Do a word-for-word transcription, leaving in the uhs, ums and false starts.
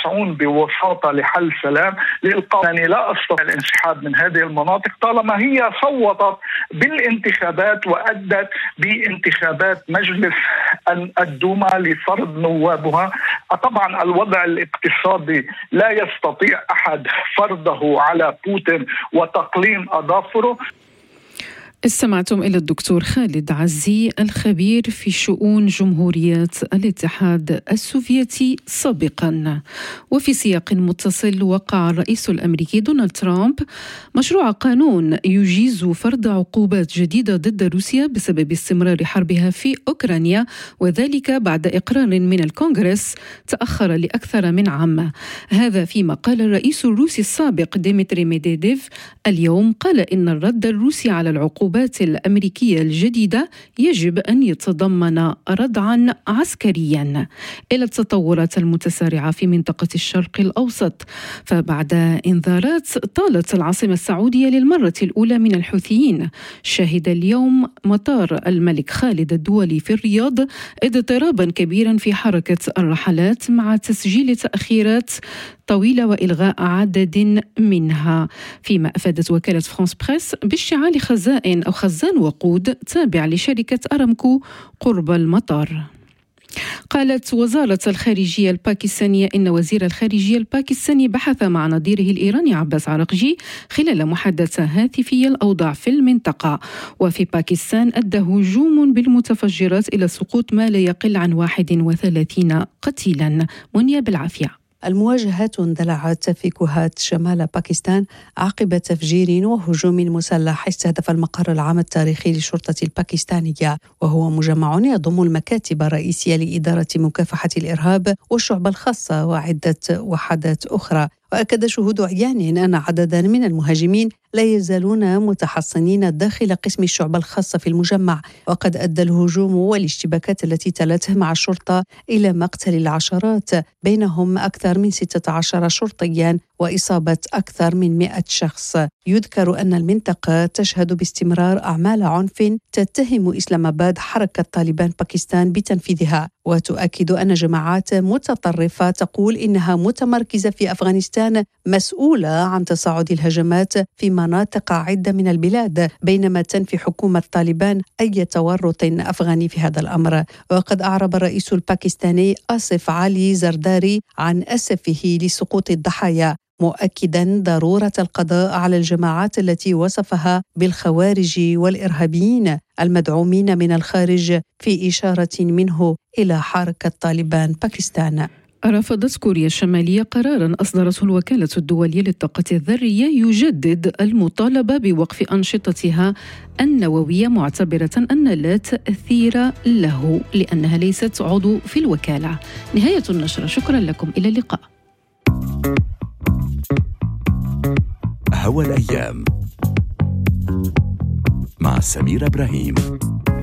يسعون بوساطة لحل سلام لإلقاء. يعني لا أستطيع الانسحاب من هذه المناطق طالما هي صوتت بالانتخابات وأدت بانتخابات مجلس الدوما لفرض نوابها. طبعا الوضع الاقتصادي لا يستطيع أحد فرضه على بوتين وتقليم أظافره. استمعتم إلى الدكتور خالد عزي الخبير في شؤون جمهورية الاتحاد السوفيتي سابقا. وفي سياق متصل، وقع الرئيس الأمريكي دونالد ترامب مشروع قانون يجيز فرض عقوبات جديدة ضد روسيا بسبب استمرار حربها في أوكرانيا، وذلك بعد إقرار من الكونغرس تأخر لأكثر من عام. هذا فيما قال الرئيس الروسي السابق ديمتري ميدفيديف اليوم قال إن الرد الروسي على العقوبات الأمريكية الجديدة يجب أن يتضمن ردعا عسكريا. إلى التطورات المتسارعة في منطقة الشرق الأوسط، فبعد إنذارات طالت العاصمة السعودية للمرة الأولى من الحوثيين، شهد اليوم مطار الملك خالد الدولي في الرياض اضطرابا كبيرا في حركة الرحلات مع تسجيل تأخيرات طويلة وإلغاء عدد منها، فيما أفادت وكالة فرانس بريس باشتعال خزائن أو خزان وقود تابع لشركة أرامكو قرب المطار. قالت وزارة الخارجية الباكستانية إن وزير الخارجية الباكستاني بحث مع نظيره الإيراني عباس عراقجي خلال محادثة هاتفية الأوضاع في المنطقة. وفي باكستان أدى هجوم بالمتفجرات إلى سقوط ما لا يقل عن واحد وثلاثين قتيلا. منيا بالعافية. المواجهات اندلعت في كوهات شمال باكستان عقب تفجير وهجوم مسلح استهدف المقر العام التاريخي للشرطة الباكستانية، وهو مجمع يضم المكاتب الرئيسية لإدارة مكافحة الإرهاب والشعب الخاصة وعدة وحدات أخرى. وأكد شهود عيان أن عددا من المهاجمين لا يزالون متحصنين داخل قسم الشعب الخاصة في المجمع، وقد أدى الهجوم والاشتباكات التي تلته مع الشرطة إلى مقتل العشرات، بينهم أكثر من ستة عشر شرطيا وإصابة أكثر من مئة شخص. يذكر أن المنطقة تشهد باستمرار أعمال عنف تتهم إسلام آباد حركة طالبان باكستان بتنفيذها، وتؤكد أن جماعات متطرفة تقول إنها متمركزة في أفغانستان مسؤولة عن تصاعد الهجمات في مناطق عدة من البلاد، بينما تنفي حكومة طالبان أي تورط أفغاني في هذا الأمر. وقد أعرب الرئيس الباكستاني آصف علي زرداري عن أسفه لسقوط الضحايا، مؤكدا ضرورة القضاء على الجماعات التي وصفها بالخوارج والإرهابيين المدعومين من الخارج، في إشارة منه إلى حركة طالبان باكستان. رفضت كوريا الشمالية قراراً أصدرته الوكالة الدولية للطاقة الذرية يجدد المطالبة بوقف أنشطتها النووية، معتبرة أن لا تأثير له لأنها ليست عضو في الوكالة. نهاية النشرة، شكراً لكم، إلى اللقاء. هوا الأيام مع سميرة إبراهيم.